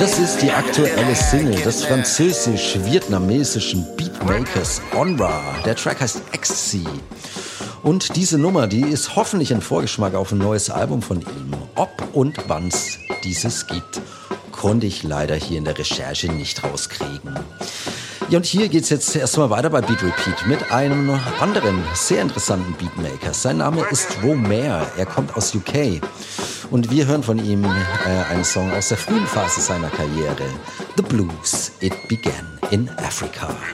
Das ist die aktuelle Single des französisch-vietnamesischen Beatmakers Onra. Der Track heißt Ecstasy. Und diese Nummer, die ist hoffentlich ein Vorgeschmack auf ein neues Album von ihm. Ob und wann's dieses gibt, konnte ich leider hier in der Recherche nicht rauskriegen. Ja, und hier geht's jetzt erstmal weiter bei Beat Repeat mit einem anderen, sehr interessanten Beatmaker. Sein Name ist Romare, er kommt aus UK. Und wir hören von ihm einen Song aus der frühen Phase seiner Karriere. The Blues, It Began in Africa.